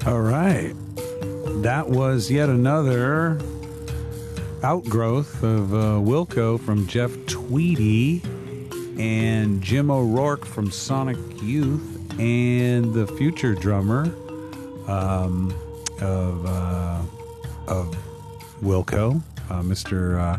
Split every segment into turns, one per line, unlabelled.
All right. That was yet another outgrowth of Wilco from Jeff Tweedy and Jim O'Rourke from Sonic Youth and the future drummer of Wilco, Mr.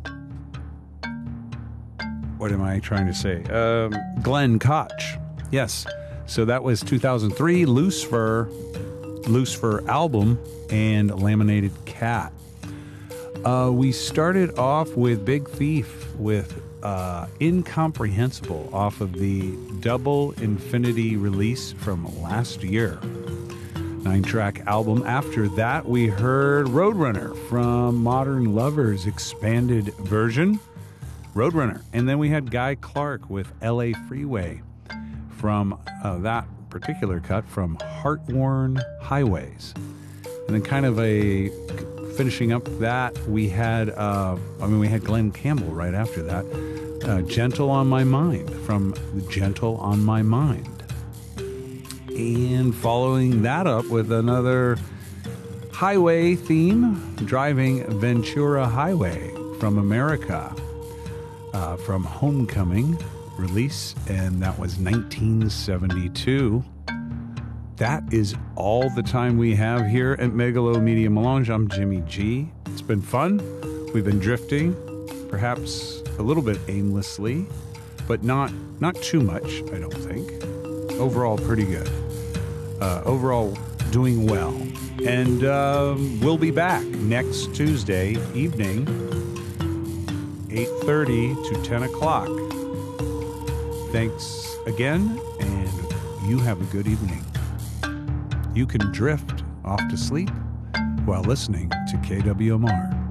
What am I trying to say? Glenn Koch. Yes. So that was 2003 Lucifer album and Laminated Cat. We started off with Big Thief with Incomprehensible off of the Double Infinity release from last year. 9-track album. After that, we heard Roadrunner from Modern Lovers expanded version. Roadrunner. And then we had Guy Clark with LA Freeway from that particular cut from Heartworn Highways. And then kind of finishing up that, we had Glenn Campbell right after that. Gentle on My Mind from Gentle on My Mind. And following that up with another highway theme, Driving Ventura Highway from America, from Homecoming release, and that was 1972. That is all the time we have here at Megalo Media Melange. I'm Jimmy G. It's been fun. We've been drifting, perhaps a little bit aimlessly, but not too much, I don't think. Overall, pretty good. Overall, doing well. And we'll be back next Tuesday evening, 8:30 to 10 o'clock. Thanks again, and you have a good evening. You can drift off to sleep while listening to KWMR.